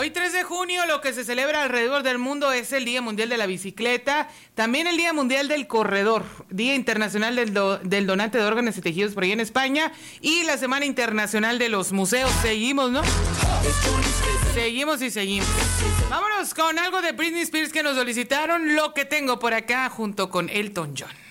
Hoy 3 de junio lo que se celebra alrededor del mundo es el Día Mundial de la Bicicleta, también el Día Mundial del Corredor, Día Internacional del Donante de Órganos y Tejidos por allá en España y la Semana Internacional de los Museos. Seguimos, ¿no? Seguimos y seguimos. Vámonos con algo de Britney Spears que nos solicitaron, Lo que tengo por acá junto con Elton John.